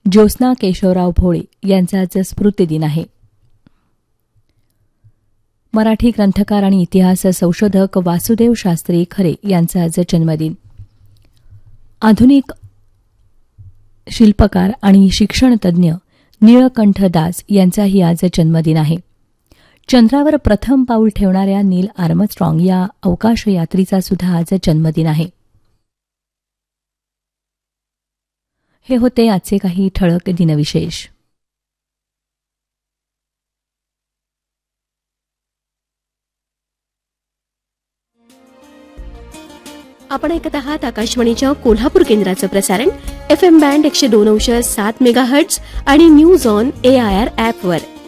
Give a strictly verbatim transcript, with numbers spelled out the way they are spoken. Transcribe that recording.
ज्योत्स्ना केशवराव भोळे यांचा आज स्मृतिदिन आहे. मराठी ग्रंथकार आणि इतिहास संशोधक वासुदेव शास्त्री खरे यांचा आज जन्मदिन. आधुनिक शिल्पकार आणि शिक्षणतज्ञ नीळकंठ दास यांचाही आज जन्मदिन आहे. चंद्रावर प्रथम पाऊल ठेवणाऱ्या नील आर्मस्ट्रॉंग या अवकाश यात्रीचा सुद्धा आज जन्मदिन आहे. हे होते आजचे काही ठळक दिनविशेष. आपण ऐकत आहात आकाशवाणीच्या कोल्हापूर केंद्राचं प्रसारण एफ एम बँड एकशे दोन अंश सात मेगाहर्ट्झ आणि news on A I R ॲपवर.